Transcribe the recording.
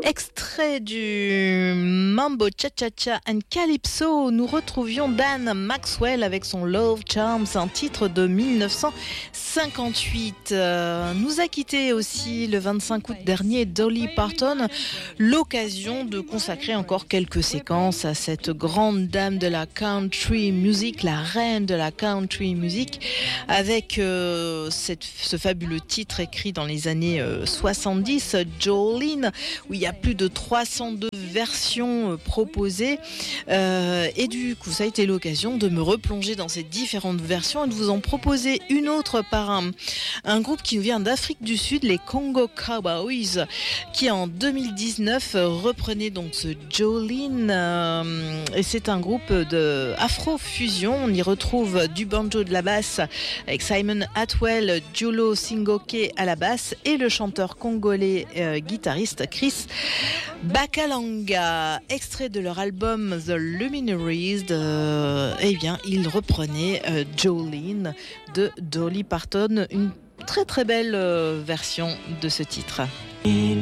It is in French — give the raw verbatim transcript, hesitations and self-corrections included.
Extrait du Mambo Cha-Cha-Cha and Calypso, nous retrouvions Dan Maxwell avec son Love Charms, un titre de mille neuf cent cinquante-huit. Euh, nous a quitté aussi le vingt-cinq août dernier Dolly Parton, l'occasion de consacrer encore quelques séquences à cette grande dame de la country music, la reine de la country music, avec euh, cette, ce fabuleux titre écrit dans les années euh, soixante-dix, Jolene, où il y a plus de trois cent deux versions proposées euh, et du coup ça a été l'occasion de me replonger dans ces différentes versions et de vous en proposer une autre par un, un groupe qui vient d'Afrique du Sud, les Congo Cowboys, qui en deux mille dix-neuf reprenait donc ce Jolene euh, et c'est un groupe de afro-fusion. On y retrouve du banjo, de la basse avec Simon Atwell, Julo Singoke à la basse et le chanteur congolais euh, guitariste Chris Bakalanga. Extrait de leur album The Luminaries, de, eh bien, ils reprenaient euh, Jolene de Dolly Parton, une très très belle euh, version de ce titre.